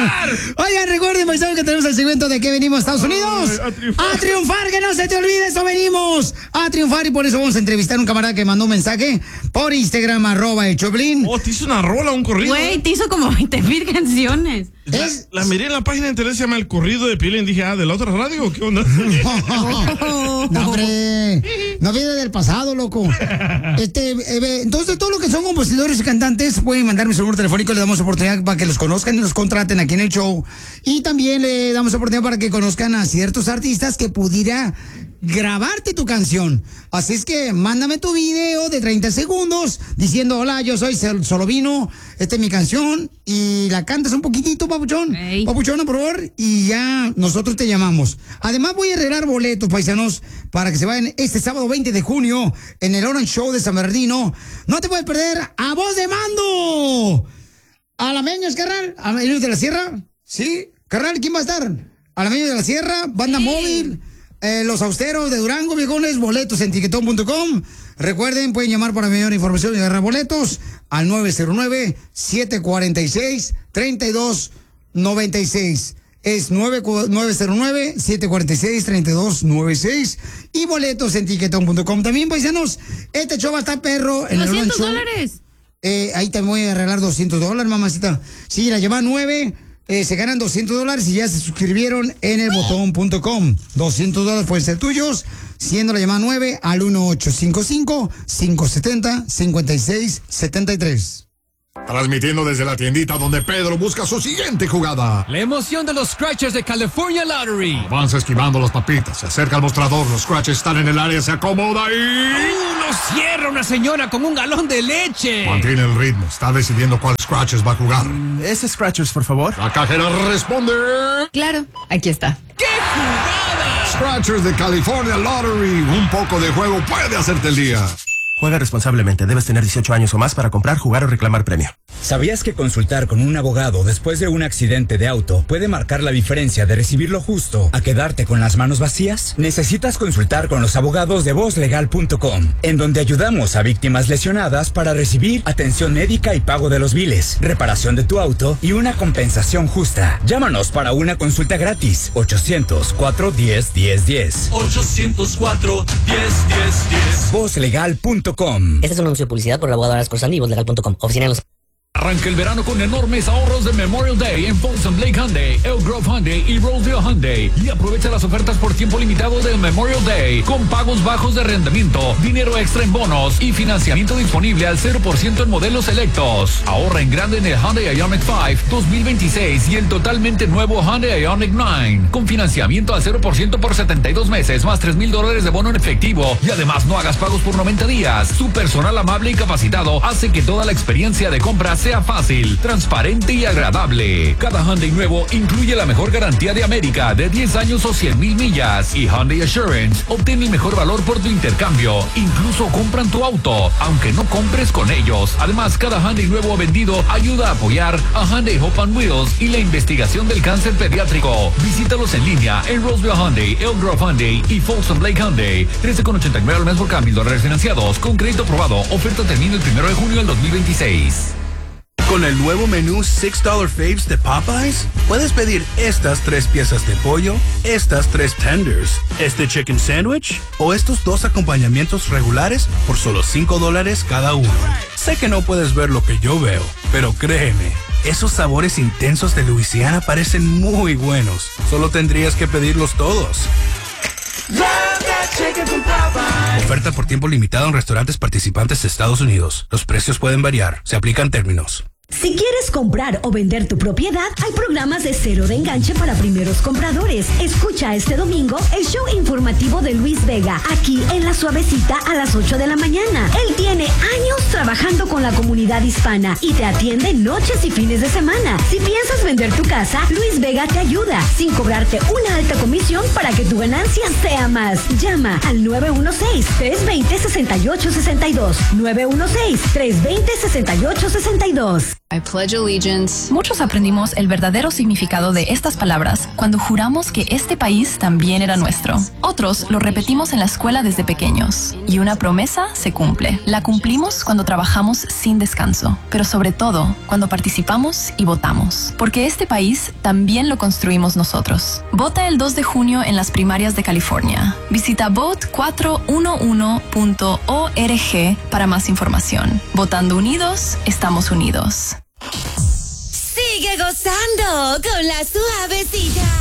Oigan, recuerden, paisanos, que tenemos el segmento de que venimos a Estados Unidos. A triunfar, que no se te olvide, eso venimos. A triunfar, y por eso vamos a entrevistar a un camarada que mandó un mensaje por Instagram, @el Choplin. Oh, te hizo una rola, un corrido. Güey, te hizo como 20,000 canciones. La miré en la página de internet, se llama El Corrido de Piolín. Dije, ¿de la otra radio? ¿Qué onda? No, hombre, no viene del pasado, loco. Entonces, todo lo que son compositores y cantantes pueden mandarme su número telefónico, le damos oportunidad para que los conozcan y los contraten aquí en el show. Y también le damos oportunidad para que conozcan a ciertos artistas que pudiera grabarte tu canción. Así es que mándame tu video de 30 segundos diciendo: hola, yo soy Solovino, esta es mi canción, y la cantas un poquitito, papuchón. Hey. Papuchona, por favor, y ya nosotros te llamamos. Además, voy a arreglar boletos, paisanos, para que se vayan este sábado 20 de junio en el Orange Show de San Bernardino. No te puedes perder a Voz de Mando. Alameños, carnal. Alameños de la Sierra. Sí, carnal, ¿quién va a estar? Alameños de la Sierra, Banda Móvil. Los Austeros de Durango, viejones, boletos en tiquetón.com. Recuerden, pueden llamar para mayor información y agarrar boletos al 909-746-3296. Es 909-746-3296. Y boletos en tiquetón.com. También, paisanos, este show va a estar perro en el $200. Ahí te voy a arreglar $200, mamacita. Sí, la llama 9. Se ganan $200 y ya se suscribieron en elbotón.com. $200 pueden ser tuyos, siendo la llamada 9 al 1855-570-5673. Transmitiendo desde la tiendita donde Pedro busca su siguiente jugada. La emoción de los Scratchers de California Lottery. Avanza esquivando las papitas, se acerca al mostrador, los Scratchers están en el área, se acomoda y... ¡Lo cierra una señora con un galón de leche! Mantiene el ritmo, está decidiendo cuál Scratchers va a jugar. Ese Scratchers, por favor. La cajera responde... Claro, aquí está. ¡Qué jugada! Scratchers de California Lottery. Un poco de juego puede hacerte el día. Juega responsablemente. Debes tener 18 años o más para comprar, jugar o reclamar premio. ¿Sabías que consultar con un abogado después de un accidente de auto puede marcar la diferencia de recibir lo justo a quedarte con las manos vacías? Necesitas consultar con los abogados de vozlegal.com, en donde ayudamos a víctimas lesionadas para recibir atención médica y pago de los biles, reparación de tu auto y una compensación justa. Llámanos para una consulta gratis. 800-410-1010. 800-410-1010. Vozlegal.com. Este es un anuncio de publicidad por el abogado Arasco Sandy y vozlegal.com. Oficina de los... Arranca el verano con enormes ahorros de Memorial Day en Folsom Lake Hyundai, Elk Grove Hyundai y Roseville Hyundai. Y aprovecha las ofertas por tiempo limitado del Memorial Day, con pagos bajos de arrendamiento, dinero extra en bonos y financiamiento disponible al 0% en modelos selectos. Ahorra en grande en el Hyundai Ioniq 5 2026 y el totalmente nuevo Hyundai Ioniq 9, con financiamiento al 0% por 72 meses, más $3,000 de bono en efectivo. Y además no hagas pagos por 90 días. Su personal amable y capacitado hace que toda la experiencia de compra sea fácil, transparente y agradable. Cada Hyundai nuevo incluye la mejor garantía de América de 10 años o 100,000 millas. Y Hyundai Assurance obtiene el mejor valor por tu intercambio. Incluso compran tu auto, aunque no compres con ellos. Además, cada Hyundai nuevo vendido ayuda a apoyar a Hyundai Hope on Wheels y la investigación del cáncer pediátrico. Visítalos en línea en Roseville Hyundai, Elk Grove Hyundai y Folsom Lake Hyundai. 13,89 al mes por cada $1,000 financiados con crédito aprobado. Oferta termina el 1 de junio del 2026. Con el nuevo menú $6 Faves de Popeyes, puedes pedir estas 3 piezas de pollo, estas 3 tenders, este chicken sandwich o estos 2 acompañamientos regulares por solo $5 cada uno. Sé que no puedes ver lo que yo veo, pero créeme, esos sabores intensos de Luisiana parecen muy buenos. Solo tendrías que pedirlos todos. Oferta por tiempo limitado en restaurantes participantes de Estados Unidos. Los precios pueden variar. Se aplican términos. Si quieres comprar o vender tu propiedad, hay programas de cero de enganche para primeros compradores. Escucha este domingo el show informativo de Luis Vega, aquí en La Suavecita a las 8 de la mañana. Él tiene años trabajando con la comunidad hispana y te atiende noches y fines de semana. Si piensas vender tu casa, Luis Vega te ayuda, sin cobrarte una alta comisión para que tu ganancia sea más. Llama al 916-320-6862. 916-320-6862. I pledge allegiance. Muchos aprendimos el verdadero significado de estas palabras cuando juramos que este país también era nuestro. Otros lo repetimos en la escuela desde pequeños. Y una promesa se cumple. La cumplimos cuando trabajamos sin descanso, pero sobre todo cuando participamos y votamos. Porque este país también lo construimos nosotros. Vota el 2 de junio en las primarias de California. Visita vote411.org para más información. Votando unidos, estamos unidos. Sigue gozando con la suavecita.